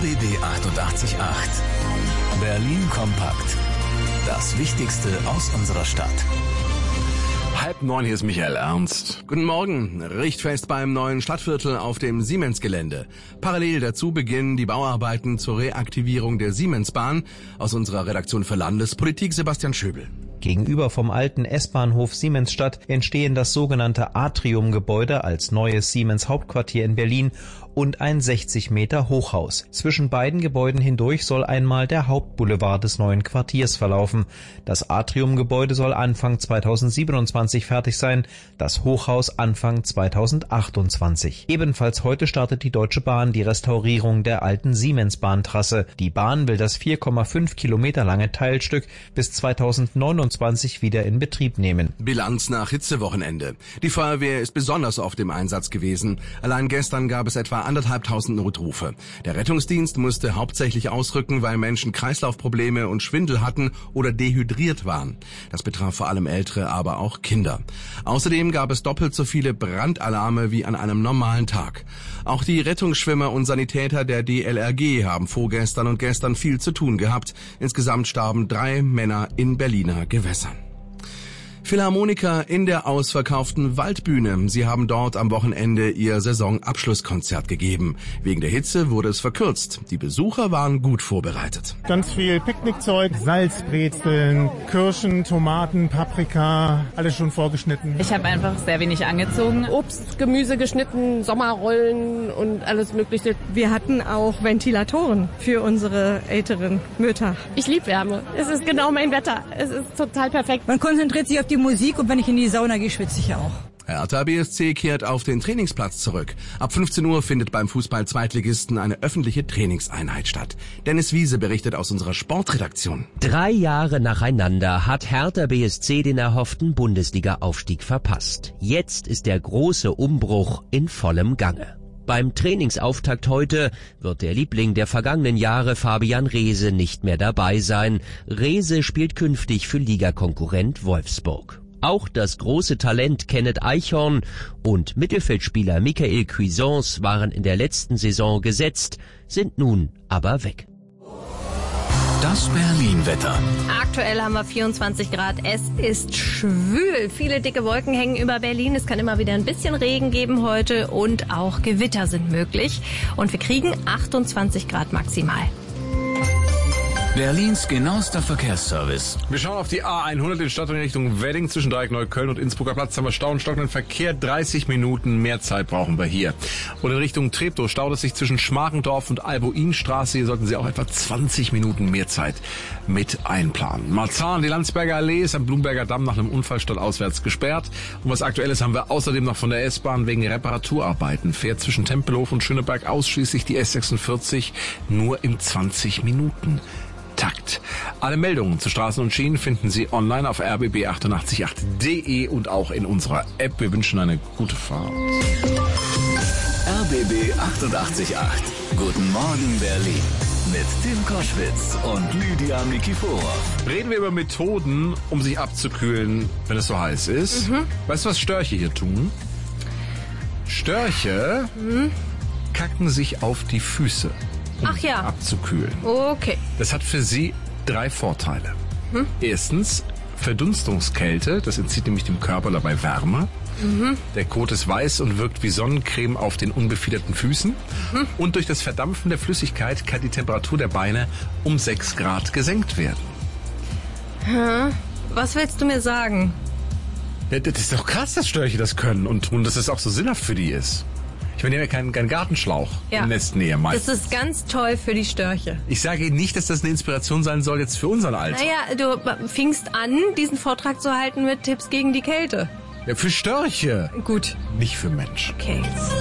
RBB 888. Berlin kompakt. Das Wichtigste aus unserer Stadt. 8:30, hier ist Michael Ernst. Guten Morgen. Richtfest beim neuen Stadtviertel auf dem Siemens-Gelände. Parallel dazu beginnen die Bauarbeiten zur Reaktivierung der Siemensbahn. Aus unserer Redaktion für Landespolitik Sebastian Schöbel. Gegenüber vom alten S-Bahnhof Siemensstadt entstehen das sogenannte Atrium-Gebäude als neues Siemens-Hauptquartier in Berlin und ein 60 Meter Hochhaus. Zwischen beiden Gebäuden hindurch soll einmal der Hauptboulevard des neuen Quartiers verlaufen. Das Atrium-Gebäude soll Anfang 2027 fertig sein, das Hochhaus Anfang 2028. Ebenfalls heute startet die Deutsche Bahn die Restaurierung der alten Siemens-Bahntrasse. Die Bahn will das 4,5 Kilometer lange Teilstück bis 2029 wieder in Betrieb nehmen. Bilanz nach Hitzewochenende. Die Feuerwehr ist besonders oft im Einsatz gewesen. Allein gestern gab es etwa 1.500 Notrufe. Der Rettungsdienst musste hauptsächlich ausrücken, weil Menschen Kreislaufprobleme und Schwindel hatten oder dehydriert waren. Das betraf vor allem Ältere, aber auch Kinder. Außerdem gab es doppelt so viele Brandalarme wie an einem normalen Tag. Auch die Rettungsschwimmer und Sanitäter der DLRG haben vorgestern und gestern viel zu tun gehabt. Insgesamt starben 3 Männer in Berliner Gewässern. Philharmoniker in der ausverkauften Waldbühne. Sie haben dort am Wochenende ihr Saisonabschlusskonzert gegeben. Wegen der Hitze wurde es verkürzt. Die Besucher waren gut vorbereitet. Ganz viel Picknickzeug, Salzbrezeln, Kirschen, Tomaten, Paprika, alles schon vorgeschnitten. Ich habe einfach sehr wenig angezogen. Obst, Gemüse geschnitten, Sommerrollen und alles Mögliche. Wir hatten auch Ventilatoren für unsere älteren Mütter. Ich liebe Wärme. Es ist genau mein Wetter. Es ist total perfekt. Man konzentriert sich auf die Musik und wenn ich in die Sauna gehe, schwitze ich ja auch. Hertha BSC kehrt auf den Trainingsplatz zurück. Ab 15 Uhr findet beim Fußball-Zweitligisten eine öffentliche Trainingseinheit statt. Dennis Wiese berichtet aus unserer Sportredaktion. 3 Jahre nacheinander hat Hertha BSC den erhofften Bundesliga-Aufstieg verpasst. Jetzt ist der große Umbruch in vollem Gange. Beim Trainingsauftakt heute wird der Liebling der vergangenen Jahre Fabian Reese nicht mehr dabei sein. Reese spielt künftig für Ligakonkurrent Wolfsburg. Auch das große Talent Kenneth Eichhorn und Mittelfeldspieler Michael Cuisance waren in der letzten Saison gesetzt, sind nun aber weg. Das Berlin-Wetter. Aktuell haben wir 24 Grad. Es ist schwül. Viele dicke Wolken hängen über Berlin. Es kann immer wieder ein bisschen Regen geben heute und auch Gewitter sind möglich. Und wir kriegen 28 Grad maximal. Berlins genauester Verkehrsservice. Wir schauen auf die A100 in Stadt und in Richtung Wedding. Zwischen Dreieck Neukölln und Innsbrucker Platz haben wir Stau und stockenden Verkehr. 30 Minuten mehr Zeit brauchen wir hier. Und in Richtung Treptow staut es sich zwischen Schmargendorf und Albuinstraße. Hier sollten Sie auch etwa 20 Minuten mehr Zeit mit einplanen. Marzahn, die Landsberger Allee ist am Blumberger Damm nach einem Unfall stadtauswärts gesperrt. Und was Aktuelles haben wir außerdem noch von der S-Bahn wegen Reparaturarbeiten. Fährt zwischen Tempelhof und Schöneberg ausschließlich die S46 nur im 20 Minuten Takt. Alle Meldungen zu Straßen und Schienen finden Sie online auf rbb888.de und auch in unserer App. Wir wünschen eine gute Fahrt. RBB 888. Guten Morgen Berlin. Mit Tim Koschwitz und Lydia Nikiforov. Reden wir über Methoden, um sich abzukühlen, wenn es so heiß ist. Weißt du, was Störche hier tun? Störche kacken sich auf die Füße. Ach ja. Abzukühlen. Okay. Das hat für Sie 3 Vorteile. Erstens, Verdunstungskälte, das entzieht nämlich dem Körper dabei Wärme. Der Kot ist weiß und wirkt wie Sonnencreme auf den unbefiederten Füßen. Und durch das Verdampfen der Flüssigkeit kann die Temperatur der Beine um 6 Grad gesenkt werden. Was willst du mir sagen? Ja, das ist doch krass, dass Störche das können und tun, dass es auch so sinnhaft für die ist. Ich meine, die haben ja keinen Gartenschlauch in Nestnähe meistens. Das ist ganz toll für die Störche. Ich sage Ihnen nicht, dass das eine Inspiration sein soll jetzt für unseren Alltag. Naja, du fingst an, diesen Vortrag zu halten mit Tipps gegen die Kälte. Ja, für Störche. Gut. Nicht für Menschen. Okay.